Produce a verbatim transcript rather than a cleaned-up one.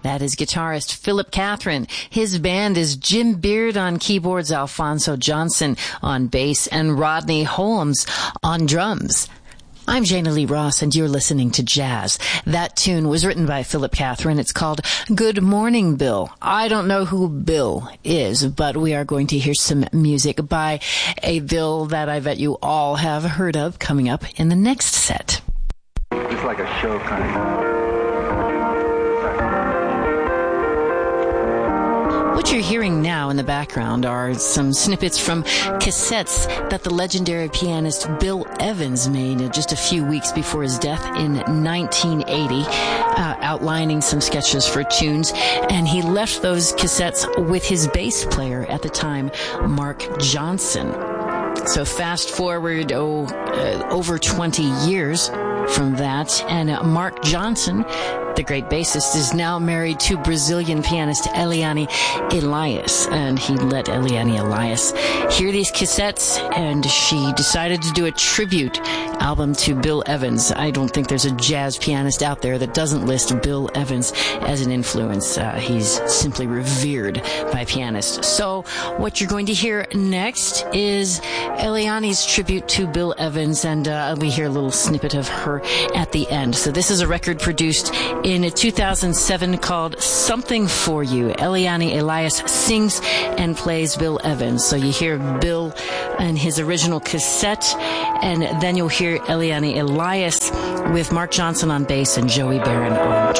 That is guitarist Philip Catherine. His band is Jim Beard on keyboards, Alfonso Johnson on bass, and Rodney Holmes on drums. I'm Jana Lee Ross, and you're listening to Jazz. That tune was written by Philip Catherine. It's called Good Morning, Bill. I don't know who Bill is, but we are going to hear some music by a Bill that I bet you all have heard of coming up in the next set. It's like a show kind of. What you're hearing now in the background are some snippets from cassettes that the legendary pianist Bill Evans made just a few weeks before his death in nineteen eighty, uh, outlining some sketches for tunes. And he left those cassettes with his bass player at the time, Mark Johnson. So fast forward oh, uh, over twenty years from that, and uh, Mark Johnson, the great bassist, is now married to Brazilian pianist Eliane Elias, and he let Eliane Elias hear these cassettes, and she decided to do a tribute album to Bill Evans. I don't think there's a jazz pianist out there that doesn't list Bill Evans as an influence. Uh, he's simply revered by pianists. So what you're going to hear next is Eliane's tribute to Bill Evans, and uh, we hear a little snippet of her at the end. So this is a record produced in two thousand seven called Something For You. Eliane Elias sings and plays Bill Evans. So you hear Bill and his original cassette, and then you'll hear Eliane Elias with Mark Johnson on bass and Joey Barron on